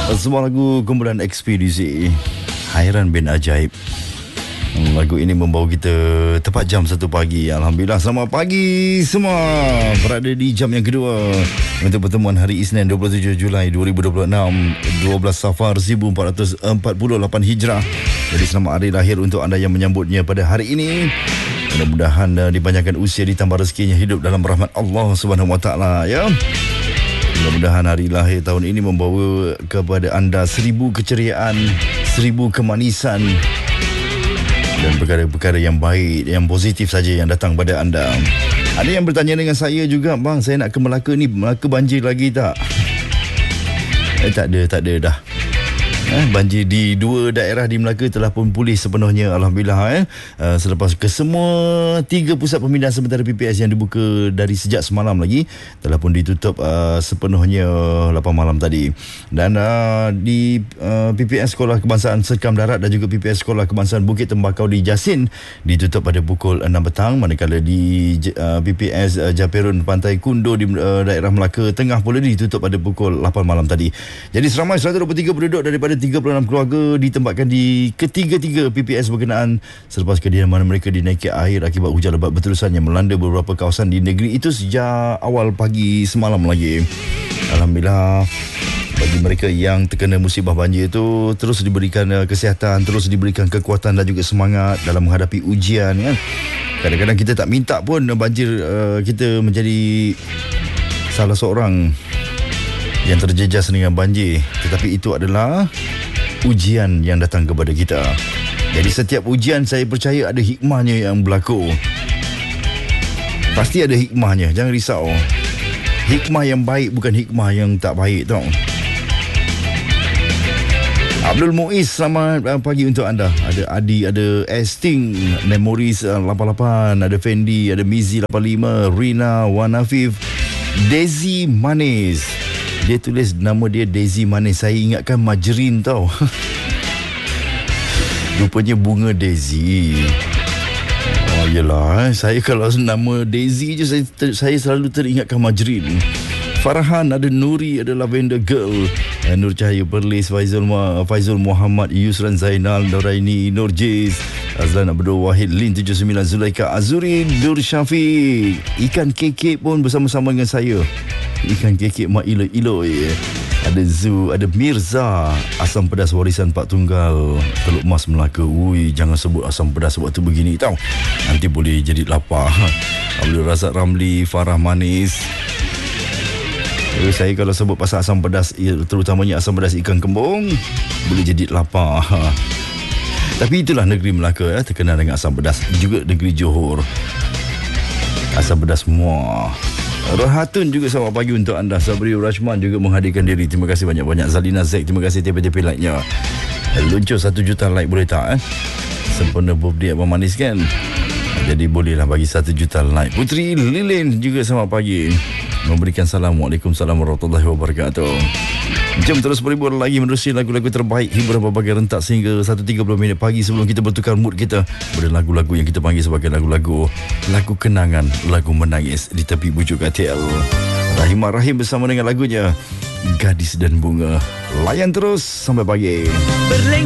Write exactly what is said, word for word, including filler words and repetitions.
Sebuah lagu kumpulan Ekspedisi Hairan bin Ajaib. Lagu ini membawa kita tepat jam satu pagi. Alhamdulillah, selamat pagi semua. Berada di jam yang kedua untuk pertemuan hari Isnin dua puluh tujuh Julai dua ribu dua puluh enam, dua belas Safar seribu empat ratus empat puluh lapan Hijrah. Jadi selamat hari lahir untuk anda yang menyambutnya pada hari ini. Mudah-mudahan uh, dipanjangkan usia, ditambah rezekinya, hidup dalam rahmat Allah Subhanahu Wa Taala, ya. Mudah-mudahan hari lahir tahun ini membawa kepada anda seribu keceriaan, seribu kemanisan dan perkara-perkara yang baik, yang positif saja yang datang pada anda. Ada yang bertanya dengan saya juga, bang, saya nak ke Melaka ni, Melaka banjir lagi tak? Eh, tak ada, tak ada dah. Eh, banjir di dua daerah di Melaka telah pun pulih sepenuhnya, Alhamdulillah. Eh. Uh, selepas ke semua tiga pusat pemindahan sementara P P S yang dibuka dari sejak semalam lagi telah pun ditutup uh, sepenuhnya lapan malam tadi. Dan uh, di uh, P P S Sekolah Kebangsaan Serkam Darat dan juga P P S Sekolah Kebangsaan Bukit Tembakau di Jasin ditutup pada pukul enam petang, manakala di uh, P P S uh, Japerun Pantai Kundo di uh, daerah Melaka Tengah pula ditutup pada pukul lapan malam tadi. Jadi seramai seratus dua puluh tiga penduduk daripada tiga puluh enam keluarga ditempatkan di ketiga-tiga P P S berkenaan selepas kediaman mereka dinaiki air akibat hujan lebat berterusan yang melanda beberapa kawasan di negeri itu sejak awal pagi semalam lagi. Alhamdulillah, bagi mereka yang terkena musibah banjir itu terus diberikan uh, kesihatan, terus diberikan kekuatan dan juga semangat dalam menghadapi ujian, kan. Kadang-kadang kita tak minta pun banjir uh, kita menjadi salah seorang yang terjejas dengan banjir, tetapi itu adalah ujian yang datang kepada kita. Jadi setiap ujian saya percaya ada hikmahnya yang berlaku. Pasti ada hikmahnya, jangan risau. Hikmah yang baik bukan hikmah yang tak baik, tau. Abdul Muiz, selamat pagi untuk anda. Ada Adi, ada Esting, Memories lapan lapan, ada Fendi, ada Mizi lapan lima, Rina, Wanafif, Desi Manis. Dia tulis nama dia Daisy Manis. Saya ingatkan Majrin, tau. Rupanya bunga Daisy. Oh, yelah. Saya kalau nama Daisy je, saya, ter, saya selalu teringatkan Majrin. Farhan, ada Nuri, ada Lavender Girl, Nur Cahaya Perlis, Faizul, Faizul Muhammad, Yusran Zainal, Noraini, Nur Jiz, Azlan Abdul Wahid, Lin tujuh sembilan, Zulaika Azuri, Dur Syafiq. Ikan kekek pun bersama-sama dengan saya. Ikan kekek mak ilo-ilo, ya. Ada Zu, ada Mirza, asam pedas warisan Pak Tunggal, Teluk Mas Melaka. Ui, jangan sebut asam pedas waktu begini, tau. Nanti boleh jadi lapar. Abdul Razak Ramli, Farah Manis. Eh, saya kalau sebut pasal asam pedas, terutamanya asam pedas ikan kembung, boleh jadi lapar. Tapi itulah negeri Melaka, ya, terkenal dengan asam pedas. Juga negeri Johor, asam pedas muah. Rahatun juga selamat pagi untuk anda. Sabri Rashman juga menghadirkan diri. Terima kasih banyak-banyak. Zalina Zack, terima kasih T P T P like-nya. Luncur satu juta like boleh tak, eh? Sempurna birthday Abang Manis, kan? Jadi bolehlah bagi satu juta like. Putri Lilin juga selamat pagi, memberikan salam. Waalaikumsalam warahmatullahi wabarakatuh. Jom terus berhibur lagi menerusi lagu-lagu terbaik hiburan berbagai rentak sehingga satu tiga puluh minit pagi sebelum kita bertukar mood kita pada lagu-lagu yang kita panggil sebagai lagu-lagu lagu kenangan, lagu menangis di tepi bujuk katil. Rahimah Rahim bersama dengan lagunya Gadis dan Bunga. Layan terus sampai pagi.